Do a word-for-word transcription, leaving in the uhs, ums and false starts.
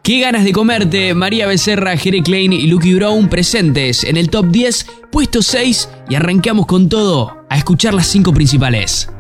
Qué ganas de comerte, María Becerra, Jere Klein y Lucky Brown presentes en el top diez, puesto seis, y arrancamos con todo a escuchar las cinco principales.